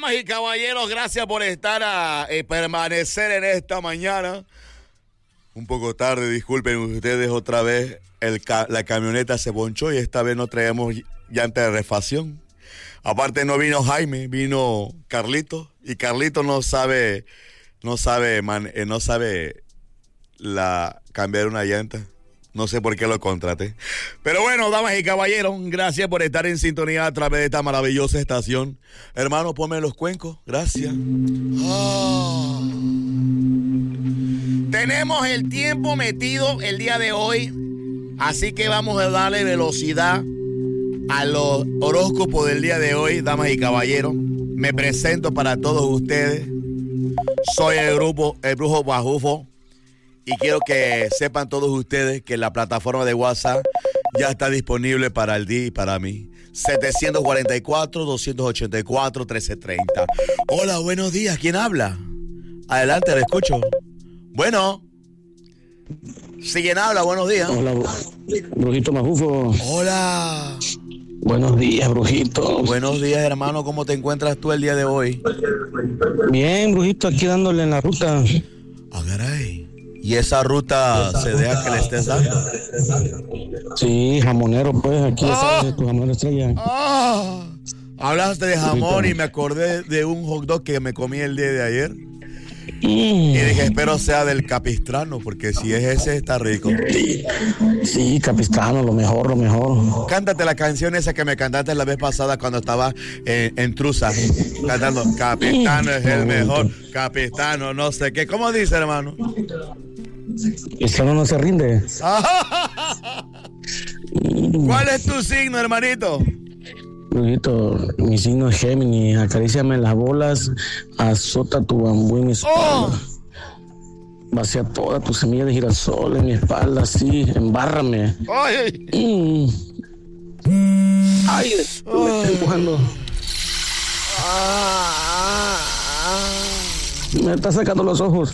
damas y caballeros, gracias por estar permanecer en esta mañana. Un poco tarde, disculpen ustedes otra vez. La camioneta se ponchó y esta vez no traemos llanta de refacción. Aparte no vino Jaime, vino Carlito. Y Carlito no sabe cambiar una llanta. No sé por qué lo contraté. Pero bueno, damas y caballeros, gracias por estar en sintonía a través de esta maravillosa estación. Hermano, ponme los cuencos. Gracias. Tenemos el tiempo metido el día de hoy. Así que vamos a darle velocidad a los horóscopos del día de hoy, damas y caballeros. Me presento para todos ustedes. Soy el Brujo Bajufo. Y quiero que sepan todos ustedes que la plataforma de WhatsApp ya está disponible para el día y para mí. 744-284-1330. Hola, buenos días. ¿Quién habla? Adelante, le escucho. Bueno. Sí, ¿quién habla? Buenos días. Hola, Brujito Majufo. Hola. Buenos días, Brujito. Buenos días, hermano. ¿Cómo te encuentras tú el día de hoy? Bien, Brujito, aquí dándole en la ruta. Ah, caray. ¿Y esa ruta se deja que le estés dando? Sí, jamonero, pues, aquí está tu jamón estrella. Hablaste de jamón y me acordé de un hot dog que me comí el día de ayer. Y dije, espero sea del Capistrano, porque si es ese, está rico. Sí, Capistrano, lo mejor. Cántate la canción esa que me cantaste la vez pasada cuando estaba en Trusa, cantando Capistrano es el mejor, Capistrano no sé qué. ¿Cómo dice, hermano? Cristiano no se rinde. ¿Cuál es tu signo, hermanito? Brujito, mi signo es Géminis. Acaríciame las bolas, azota tu bambú en mi espalda. Vacía toda tu semilla de girasol en mi espalda, así, embárrame. ¡Ay! ¡Ay! Me está empujando. Me está sacando los ojos.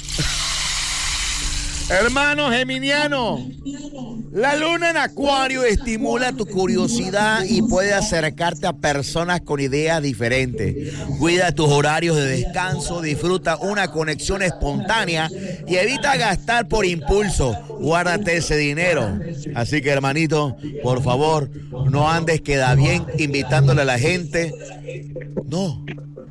Hermano geminiano, la luna en Acuario estimula tu curiosidad y puede acercarte a personas con ideas diferentes. Cuida tus horarios de descanso, disfruta una conexión espontánea y evita gastar por impulso. Guárdate ese dinero. Así que, hermanito, por favor, no andes queda bien invitándole a la gente. No,